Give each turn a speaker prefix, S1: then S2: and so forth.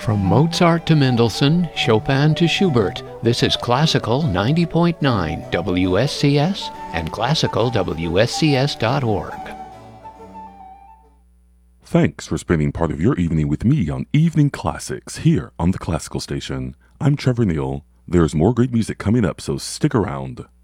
S1: From Mozart to Mendelssohn, Chopin to Schubert, this is Classical 90.9 WSCS and classicalwscs.org.
S2: Thanks for spending part of your evening with me on Evening Classics here on the Classical Station. I'm Trevor Neal. There's more great music coming up, so stick around.